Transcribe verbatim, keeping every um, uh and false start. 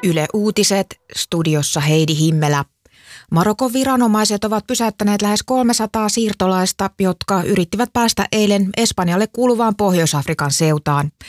Yle Uutiset, studiossa Heidi Himmelä. Marokon viranomaiset ovat pysäyttäneet lähes kolmesataa siirtolaista, jotka yrittivät päästä eilen Espanjalle kuuluvaan Pohjois-Afrikan seutaan.